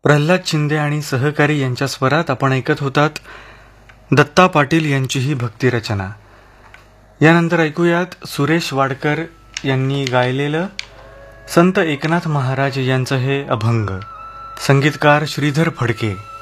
प्रल्हाद शिंदे आणि सहकारी यांच्या स्वरात आपण ऐकत होतात दत्ता पाटील यांची ही भक्तिरचना. यानंतर ऐकूयात सुरेश वाडकर यांनी गायलेलं संत एकनाथ महाराज यांचं हे अभंग. संगीतकार श्रीधर फडके.